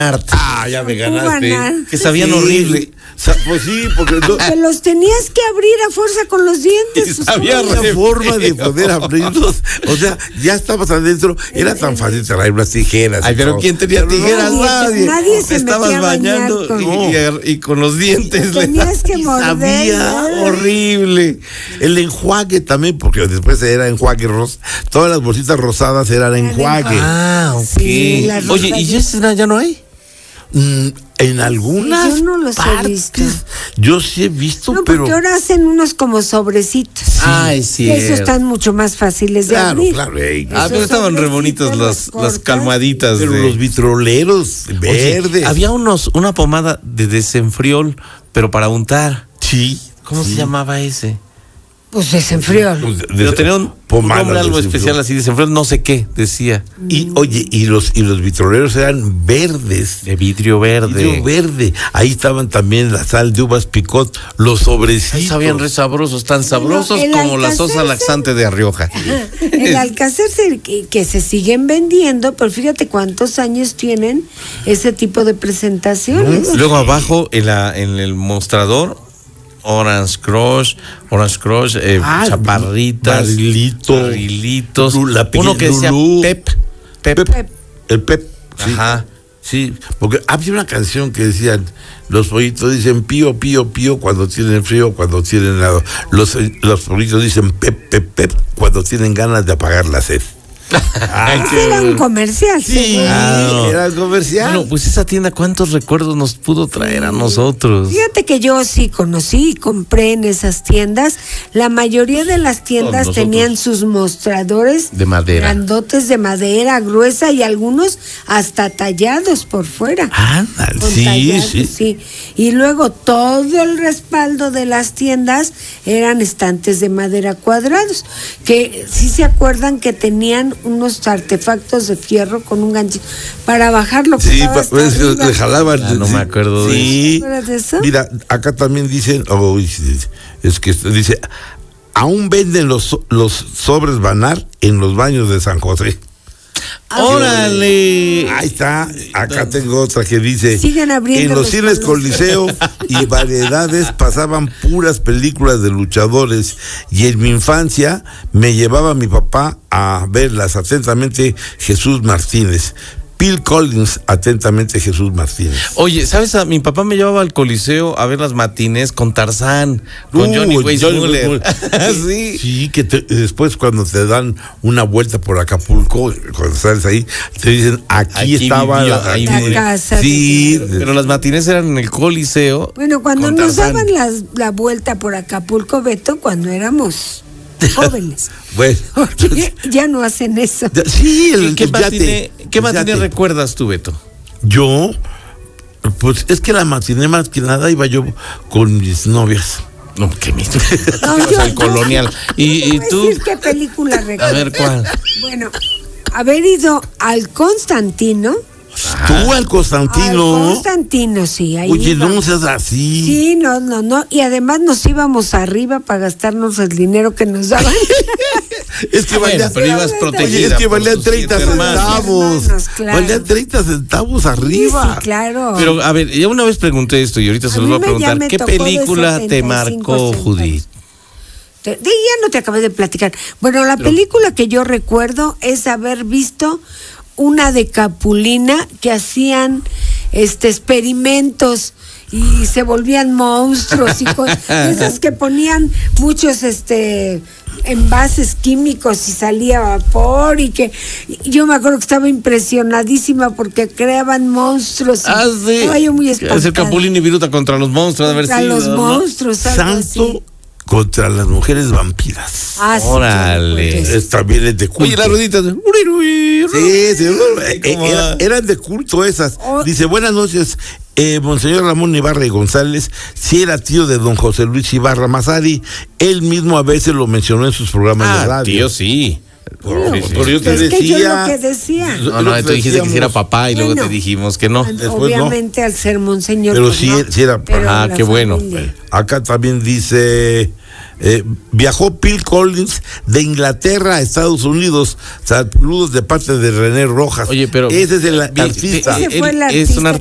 Ya me ganaste. Ganar. Que sabían horrible. Pues sí, porque Te los tenías que abrir a fuerza con los dientes. Y sabía había forma de poder abrirlos. O sea, ya estabas adentro. Era tan fácil traer unas tijeras. Ay, pero ¿quién tenía tijeras? Nadie se Te estabas metía a bañar bañando y con los dientes. Tenías que morder. Sabía horrible. El enjuague también, porque después era enjuague rosa. Todas las bolsitas rosadas eran enjuague. Ok. Sí, las Oye, ¿y rosaditas. ya no hay? En algunas Yo no los he partes, visto. yo sí he visto, No, pero porque ahora hacen unos como sobrecitos. Ay, sí. Y esos están mucho más fáciles de claro, abrir. claro. Pero estaban re bonitas las cortas. calmaditas. Pero los vitroleros Oye, verdes. había una pomada de desenfriol, pero para untar. Sí. ¿Cómo se llamaba ese? Pues desenfrió. Pero tenía un pomada nombre algo desenfriol. especial así, desenfriol, no sé qué, decía. Y oye, y los vitroleros eran verdes. De vidrio verde. Vidrio verde. Ahí estaban también la sal de uvas picot, los sobrecitos. Ay, sabían re sabrosos, tan sabrosos el como la sosa Alcacelser. laxante de Rioja. El Alcacelser que se siguen vendiendo, pero fíjate cuántos años tienen ese tipo de presentaciones. Luego abajo en el mostrador, Orange Crush, chaparritas, barrilitos, uno que decía Lulú. Pep. El Pep. Sí. Ajá. Sí, porque había una canción que decían, los pollitos dicen pío, pío, pío cuando tienen frío, cuando tienen helado. Los pollitos dicen pep, pep, pep cuando tienen ganas de apagar la sed. Era un comercial. Sí, era comercial. Bueno, pues esa tienda, ¿cuántos recuerdos nos pudo traer a nosotros? Fíjate que yo sí conocí y compré en esas tiendas. La mayoría de las tiendas Nosotros. tenían sus mostradores De madera. grandotes de madera gruesa y algunos hasta tallados por fuera. Con Sí, tallados, sí. Y luego todo el respaldo de las tiendas eran estantes de madera cuadrados, que sí se acuerdan que tenían unos artefactos de fierro con un ganchito para bajarlo. que Sí, estaba hasta arriba. le jalaban. Ah, no me acuerdo de Sí. ¿Te acuerdas de eso? Mira, acá también dicen, es que dice, aún venden los sobres Banar en los baños de San José. ¡Órale! Ahí está, acá tengo otra que dice, Siguen abriendo en los los cines palos. Coliseo y variedades pasaban puras películas de luchadores y en mi infancia me llevaba mi papá a verlas. Atentamente, Jesús Martínez. Phil Collins, atentamente, Jesús Martínez. Oye, ¿sabes? Mi papá me llevaba al Coliseo a ver las matines con Tarzán, con Johnny Weissmuller. Sí. Sí, que después cuando te dan una vuelta por Acapulco, cuando sales ahí, te dicen, aquí estaba vivió, la ahí La murió. casa. Sí, Pero las matines eran en el Coliseo. Bueno, cuando con nos Tarzán. daban la vuelta por Acapulco, Beto, cuando éramos jóvenes. bueno. Porque ya no hacen eso. Sí, ¿Qué el matiné yate. recuerdas tú, Beto? Yo, pues es que la matiné más que nada iba yo con mis novias. No, qué mito. yo- El colonial. ¿Y Te voy a tú? decir qué película A recuerdo. ver, ¿cuál? Bueno, haber ido al Constantino. Tú al Constantino. Al Constantino, sí. Ahí Oye, no íbamos. seas así. Sí, no. Y además nos íbamos arriba para gastarnos el dinero que nos daban. Es que Bueno, valía, pero ibas protegida. oye, es que por valían tus 30 siete hermanos. centavos. Hermanos, claro. Valían 30 centavos arriba. Sí, claro. Pero, a ver, ya una vez pregunté esto y ahorita se A los mí voy a ya preguntar. me ¿Qué tocó de película te 75 marcó, centavos. Judith? Ya no te acabé de platicar. Bueno, la película que yo recuerdo es haber visto una de Capulina que hacían experimentos y se volvían monstruos y esas que ponían muchos envases químicos y salía vapor y que yo me acuerdo que estaba impresionadísima porque creaban monstruos. Sí. Estaba yo muy Es el espantada. Capulín y Viruta contra los monstruos, a ver Contra si. los monstruos, algo Santo así. contra las mujeres vampiras. Ah, sí, Órale. yo recuerdo eso. También es de culto. Oye, las rueditas. Sí, ¿Cómo va? eran de culto esas. Oh. Dice, buenas noches, Monseñor Ramón Ibarra y González, sí era tío de don José Luis Ibarra Mazari, él mismo a veces lo mencionó en sus programas de radio. Tío, sí. Pero yo te es decía. que yo lo que decía. No, tú dijiste que sí era papá y luego Bueno, te dijimos que no. Obviamente al ser monseñor. Pero pues sí, no, sí era. pero Ah, la qué bueno. familia. Acá también dice. Viajó Phil Collins de Inglaterra a Estados Unidos. Saludos de parte de René Rojas. Oye, pero ese es el artista. Ese fue el es un artista